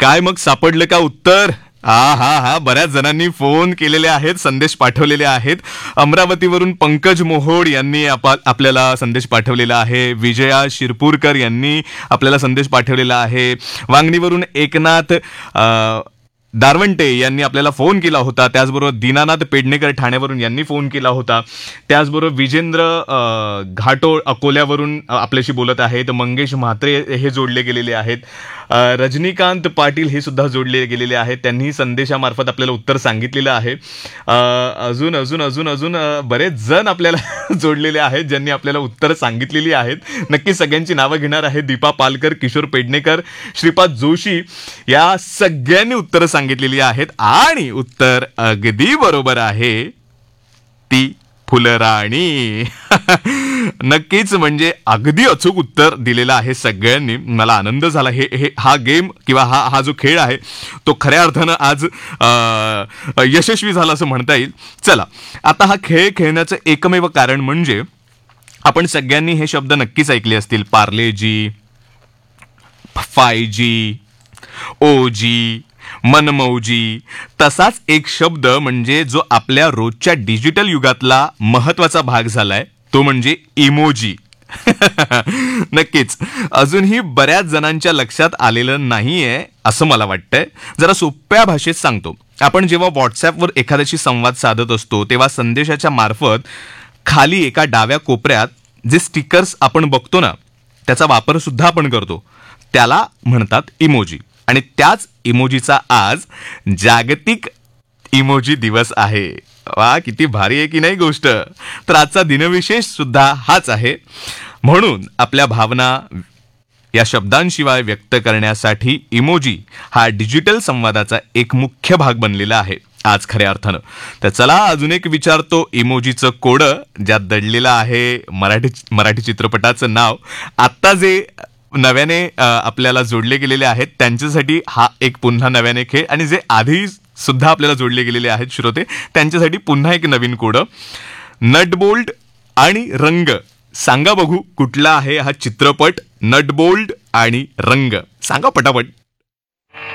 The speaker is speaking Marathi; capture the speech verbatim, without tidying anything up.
काय मग सापडलं का उत्तर? हा हा हा बऱ्याच जणांनी फोन केलेले आहेत, संदेश पाठवलेले आहेत. अमरावतीवरून पंकज मोहोड यांनी आपा- आपल्याला संदेश पाठवलेला आहे. विजया शिरपूरकर यांनी आपल्याला संदेश पाठवलेला आहे. वांगणीवरून एकनाथ अ, दारवंटे यांनी आपल्याला फोन केला होता. त्याचबरोबर दीनानाथ पेडणेकर ठाण्यावरून यांनी फोन केला होता. त्याचबरोबर विजेंद्र अ, घाटोळ अकोल्यावरून अ, आपल्याशी बोलत आहेत. मंगेश म्हात्रे हे जोडले गेलेले आहेत. अ, रजनीकांत पाटील हे सुद्धा जोडले गेलेले आहेत. त्यांनी संदेशामार्फत आपल्याला उत्तर सांगितलेलं आहे. अ, अजून अजून अजून अजून अ, बरेच जण आपल्याला जोडलेले आहेत ज्यांनी आपल्याला उत्तर सांगितलेली आहेत. नक्की सगळ्यांची नावं घेणार आहे. दीपा पालकर, किशोर पेडणेकर, श्रीपाद जोशी या सगळ्यांनी उत्तर सांगितलेली आहेत आणि उत्तर अगदी बरोबर आहे. ती फुलराणी. नक्कीच म्हणजे अगदी अचूक उत्तर दिलेलं आहे सगळ्यांनी. मला आनंद झाला. हे हे हा गेम किंवा हा हा जो खेळ आहे तो खऱ्या अर्थानं आज अ, यशस्वी झाला असं म्हणता येईल. चला, आता हा खेळ खेळण्याचं एकमेव कारण म्हणजे आपण सगळ्यांनी हे शब्द नक्कीच ऐकले असतील. पार्लेजी, फाय जी, ओजी, मनमौजी. तसाच एक शब्द म्हणजे जो आपल्या रोजच्या डिजिटल युगातला महत्वाचा भाग झालाय तो म्हणजे इमोजी. नक्कीच अजूनही बऱ्याच जणांच्या लक्षात आलेलं नाहीये असं मला वाटतंय. जरा सोप्या भाषेत सांगतो. आपण जेव्हा व्हॉट्सअपवर एखाद्याशी संवाद साधत असतो तेव्हा संदेशाच्या मार्फत खाली एका डाव्या कोपऱ्यात जे स्टिकर्स आपण बघतो ना त्याचा वापर सुद्धा आपण करतो. त्याला म्हणतात इमोजी. आणि त्याच इमोजीचा आज जागतिक इमोजी दिवस आहे. वा, किती भारी आहे की नाही गोष्ट. तर आजचा दिनविशेष सुद्धा हाच आहे. म्हणून आपल्या भावना या शब्दांशिवाय व्यक्त करण्यासाठी इमोजी हा डिजिटल संवादाचा एक मुख्य भाग बनलेला आहे आज खऱ्या अर्थानं. तर चला अजून एक विचारतो. इमोजीचं कोड ज्यात दडलेलं आहे मराठी मराठी चित्रपटाचं नाव. आत्ता जे नव्याने आपल्याला जोडले गेलेले आहेत त्यांच्यासाठी हा एक पुन्हा नव्याने खेळ आणि जे आधी सुद्धा आपल्याला जोडले गेलेले आहेत श्रोते त्यांच्यासाठी पुन्हा एक नवीन कोड. नटबोल्ट आणि रंग. सांगा बघू कुठला आहे हा चित्रपट. नटबोल्ट आणि रंग सांगा पटापट.